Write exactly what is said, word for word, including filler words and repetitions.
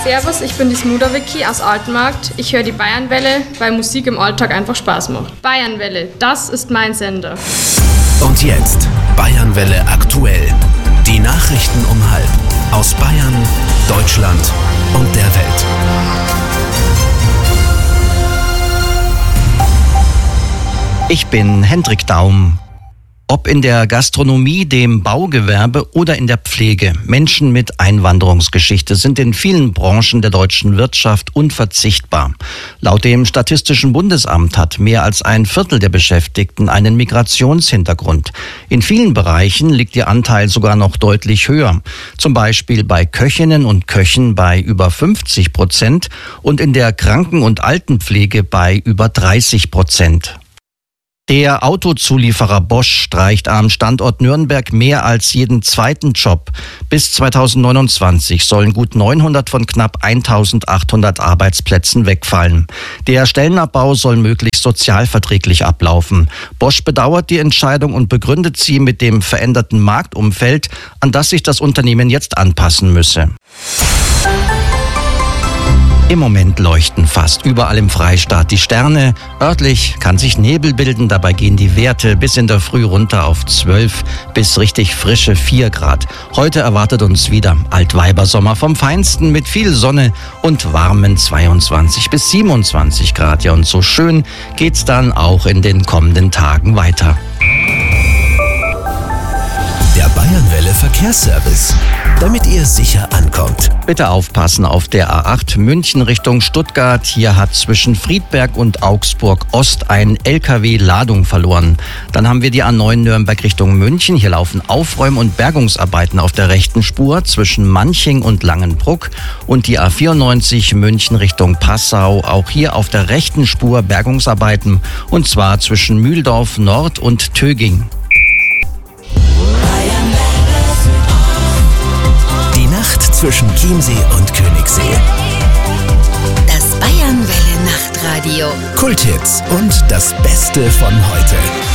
Servus, ich bin die Smoother Vicky aus Altenmarkt. Ich höre die Bayernwelle, weil Musik im Alltag einfach Spaß macht. Bayernwelle, das ist mein Sender. Und jetzt Bayernwelle aktuell. Die Nachrichten um halb aus Bayern, Deutschland und der Welt. Ich bin Hendrik Daum. Ob in der Gastronomie, dem Baugewerbe oder in der Pflege, Menschen mit Einwanderungsgeschichte sind in vielen Branchen der deutschen Wirtschaft unverzichtbar. Laut dem Statistischen Bundesamt hat mehr als ein Viertel der Beschäftigten einen Migrationshintergrund. In vielen Bereichen liegt ihr Anteil sogar noch deutlich höher. Zum Beispiel bei Köchinnen und Köchen bei über fünfzig Prozent und in der Kranken- und Altenpflege bei über dreißig Prozent. Der Autozulieferer Bosch streicht am Standort Nürnberg mehr als jeden zweiten Job. Bis zweitausendneunundzwanzig sollen gut neunhundert von knapp eintausendachthundert Arbeitsplätzen wegfallen. Der Stellenabbau soll möglichst sozialverträglich ablaufen. Bosch bedauert die Entscheidung und begründet sie mit dem veränderten Marktumfeld, an das sich das Unternehmen jetzt anpassen müsse. Im Moment leuchten fast überall im Freistaat die Sterne. Örtlich kann sich Nebel bilden, dabei gehen die Werte bis in der Früh runter auf zwölf bis richtig frische vier Grad. Heute erwartet uns wieder Altweibersommer vom Feinsten mit viel Sonne und warmen zweiundzwanzig bis siebenundzwanzig Grad. Ja, und so schön geht's dann auch in den kommenden Tagen weiter. Der Bayernwelle Verkehrsservice, damit ihr sicher ankommt. Bitte aufpassen auf der A acht München Richtung Stuttgart. Hier hat zwischen Friedberg und Augsburg Ost ein L K W Ladung verloren. Dann haben wir die A neun Nürnberg Richtung München. Hier laufen Aufräum- und Bergungsarbeiten auf der rechten Spur zwischen Manching und Langenbruck. Und die A vierundneunzig München Richtung Passau. Auch hier auf der rechten Spur Bergungsarbeiten. Und zwar zwischen Mühldorf Nord und Töging. Die Nacht zwischen Chiemsee und Königssee. Das Bayernwelle Nachtradio. Kulthits und das Beste von heute.